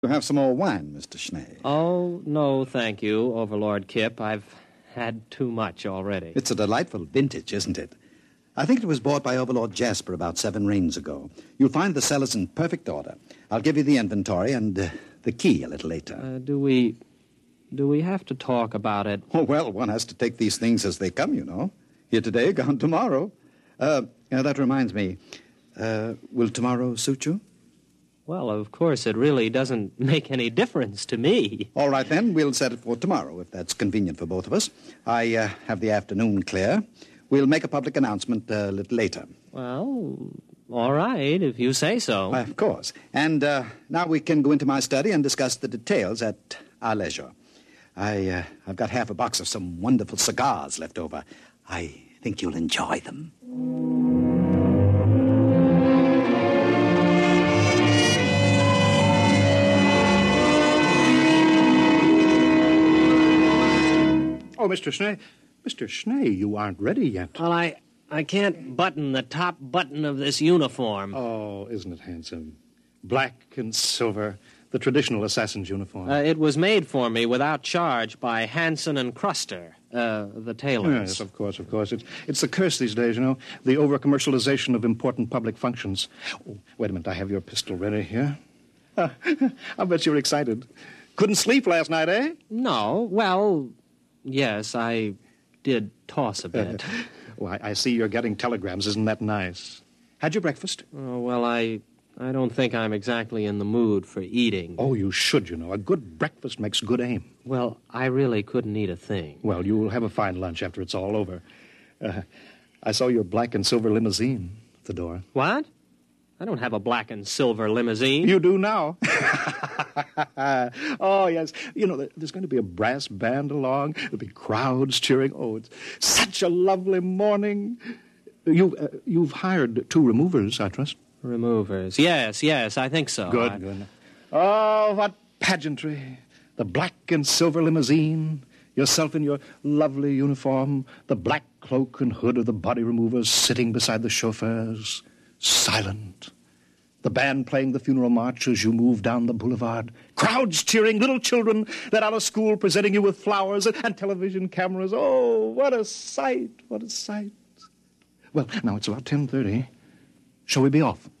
You have some more wine, Mr. Schnee. Oh, no, thank you, Overlord Kip. I've had too much already. It's a delightful vintage, isn't it? I think it was bought by Overlord Jasper about 7 rains ago. You'll find the cellars in perfect order. I'll give you the inventory and the key a little later. Do we have to talk about it? Oh, well, one has to take these things as they come, you know. Here today, gone tomorrow. That reminds me. Will tomorrow suit you? Well, of course, it really doesn't make any difference to me. All right, then. We'll set it for tomorrow, if that's convenient for both of us. I have the afternoon clear. We'll make a public announcement a little later. Well, all right, if you say so. Of course. And now we can go into my study and discuss the details at our leisure. I've got half a box of some wonderful cigars left over. I think you'll enjoy them. Oh, Mr. Schnee. Mr. Schnee, you aren't ready yet. Well, I can't button the top button of this uniform. Oh, isn't it handsome? Black and silver, the traditional assassin's uniform. It was made for me without charge by Hanson and Cruster, the tailors. Yes, of course. It's the curse these days, you know, the over-commercialization of important public functions. Oh, wait a minute, I have your pistol ready here. I bet you're excited. Couldn't sleep last night, eh? No, well, yes, I did toss a bit. Well, I see you're getting telegrams. Isn't that nice? Had your breakfast? Oh, well, I don't think I'm exactly in the mood for eating. Oh, you should, you know. A good breakfast makes good aim. Well, I really couldn't eat a thing. Well, you'll have a fine lunch after it's all over. I saw your black and silver limousine at the door. What? I don't have a black and silver limousine. You do now. Oh, yes. You know, there's going to be a brass band along. There'll be crowds cheering. Oh, it's such a lovely morning. You've hired 2 removers, I trust. Removers. Yes, I think so. Good. Oh, what pageantry. The black and silver limousine, yourself in your lovely uniform, the black cloak and hood of the body removers sitting beside the chauffeurs, silent. The band playing the funeral march as you move down the boulevard. Crowds cheering, little children let out of school presenting you with flowers and television cameras. Oh, what a sight, what a sight. Well, now it's about 10:30. Shall we be off?